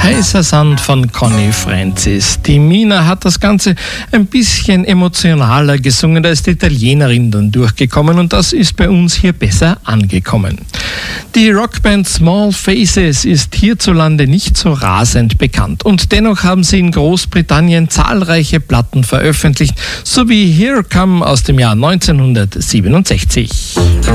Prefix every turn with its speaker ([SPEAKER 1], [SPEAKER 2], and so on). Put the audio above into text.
[SPEAKER 1] Heißer Sand von Conny Francis. Die Mina hat das Ganze ein bisschen emotionaler gesungen, da ist die Italienerin dann durchgekommen und das ist bei uns hier besser angekommen. Die Rockband Small Faces ist hierzulande nicht so rasend bekannt und dennoch haben sie in Großbritannien zahlreiche Platten veröffentlicht, sowie Here Come aus dem Jahr 1967.